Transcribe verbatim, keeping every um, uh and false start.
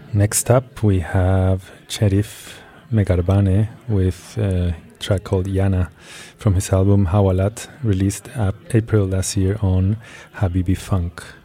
Next up, we have Cherif Megarbane with a track called Yana from his album Hawalat, released April last year on Habibi Funk.